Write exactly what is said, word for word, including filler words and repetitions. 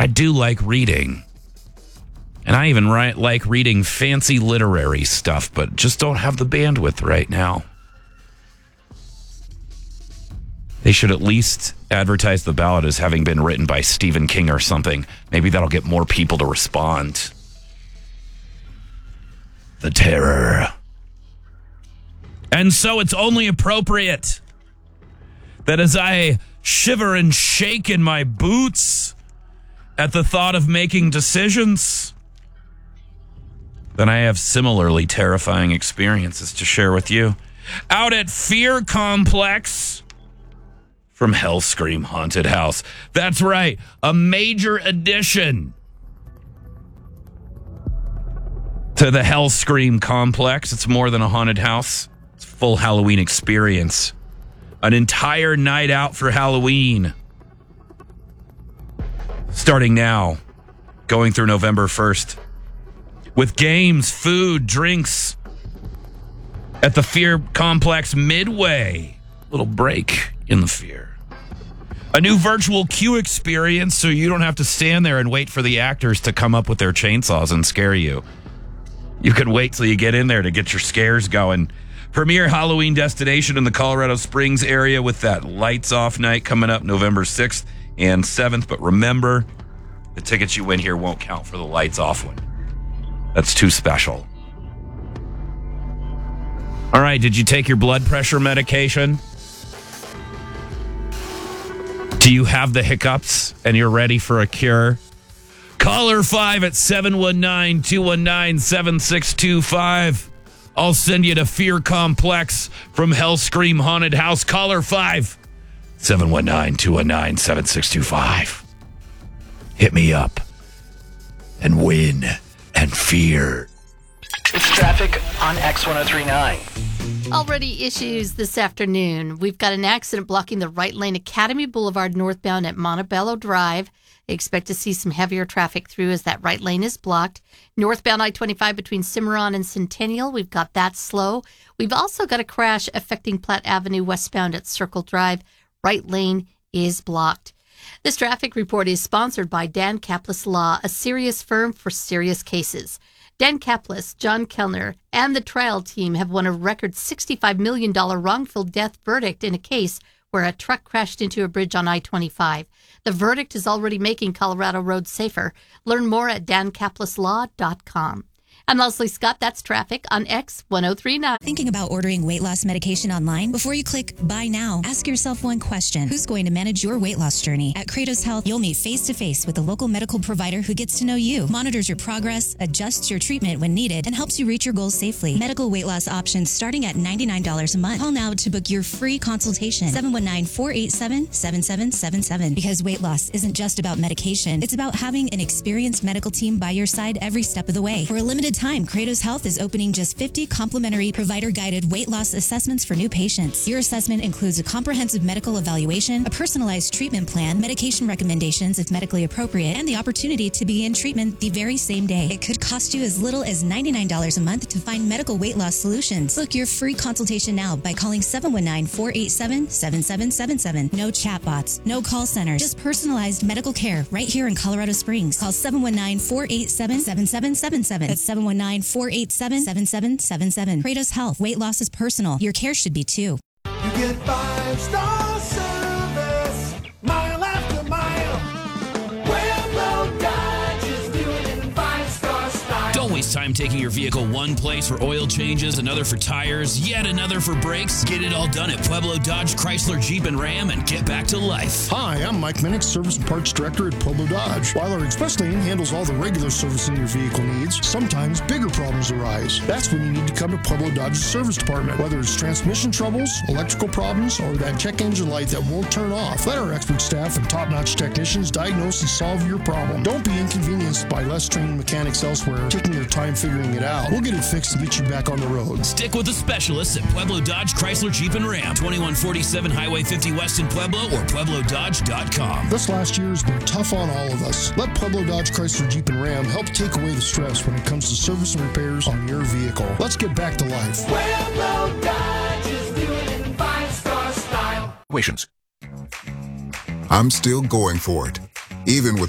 I do like reading. And I even write, like reading fancy literary stuff, but just don't have the bandwidth right now. They should at least advertise the ballot as having been written by Stephen King or something. Maybe that'll get more people to respond. The terror. And so it's only appropriate that as I shiver and shake in my boots at the thought of making decisions, then I have similarly terrifying experiences to share with you. Out at Fear Complex from Hellscream Haunted House. That's right, a major addition to the Hellscream Complex. It's more than a haunted house. It's a full Halloween experience. An entire night out for Halloween. Starting now, going through November first. With games, food, drinks at the Fear Complex Midway. Little break in the fear. A new virtual queue experience so you don't have to stand there and wait for the actors to come up with their chainsaws and scare you. You can wait till you get in there to get your scares going. Premier Halloween destination in the Colorado Springs area with that lights off night coming up November sixth and seventh. But remember, the tickets you win here won't count for the lights off one. That's too special. All right, did you take your blood pressure medication? Do you have the hiccups and you're ready for a cure? Caller five at seven one nine, two one nine, seven six two five. I'll send you to Fear Complex from Hellscream Haunted House. Caller five, seven one nine, two one nine, seven six two five. Hit me up and win and fear. It's traffic on X ten thirty-nine. Already issues this afternoon. We've got an accident blocking the right lane, Academy Boulevard northbound at Montebello Drive. Expect to see some heavier traffic through as that right lane is blocked. Northbound I twenty-five between Cimarron and Centennial, we've got that slow. We've also got a crash affecting Platte Avenue westbound at Circle Drive. Right lane is blocked. This traffic report is sponsored by Dan Kaplis Law, a serious firm for serious cases. Dan Kaplis, John Kellner, and the trial team have won a record sixty-five million dollars wrongful death verdict in a case where a truck crashed into a bridge on I twenty-five. The verdict is already making Colorado roads safer. Learn more at dan kaplis law dot com. I'm Leslie Scott. That's traffic on X ten thirty-nine. Thinking about ordering weight loss medication online? Before you click buy now, ask yourself one question. Who's going to manage your weight loss journey? At Kratos Health, you'll meet face-to-face with a local medical provider who gets to know you, monitors your progress, adjusts your treatment when needed, and helps you reach your goals safely. Medical weight loss options starting at ninety-nine dollars a month. Call now to book your free consultation. seven one nine, four eight seven, seven seven seven seven. Because weight loss isn't just about medication. It's about having an experienced medical team by your side every step of the way. For a limited time, Kratos Health is opening just fifty complimentary provider-guided weight loss assessments for new patients. Your assessment includes a comprehensive medical evaluation, a personalized treatment plan, medication recommendations if medically appropriate, and the opportunity to begin treatment the very same day. It could cost you as little as ninety-nine dollars a month to find medical weight loss solutions. Book your free consultation now by calling seven one nine, four eight seven, seven seven seven seven. No chatbots, no call centers, just personalized medical care right here in Colorado Springs. Call seven one nine, four eight seven, seven seven seven seven. That's seven one nine, four eight seven, seven seven seven seven. Kratos Health. Weight loss is personal. Your care should be too. You get five-star service, mile after mile. Pueblo Dodge is doing it in five-star style. Don't waste time taking your vehicle one place for oil changes, another for tires, yet another for brakes. Get it all done at Pueblo Dodge, Chrysler, Jeep, and Ram and get back to life. Hi, I'm Mike Minnick, Service and Parts Director at Pueblo Dodge. While our express lane handles all the regular servicing your vehicle needs, sometimes bigger problems arise. That's when you need to come to Pueblo Dodge's service department. Whether it's transmission troubles, electrical problems, or that check engine light that won't turn off, let our expert staff and top-notch technicians diagnose and solve your problem. Don't be inconvenienced by less trained mechanics elsewhere taking their time figuring it out. We'll get it fixed and get you back on the road. Stick with the specialists at Pueblo Dodge, Chrysler, Jeep, and Ram. twenty-one forty-seven Highway fifty West in Pueblo or pueblo dodge dot com. This last year has been tough on all of us. Let Pueblo Dodge, Chrysler, Jeep, and Ram help take away the stress when it comes to service and repairs on your vehicle. Let's get back to life. Pueblo Dodge is doing it in five-star style. I'm still going for it, even with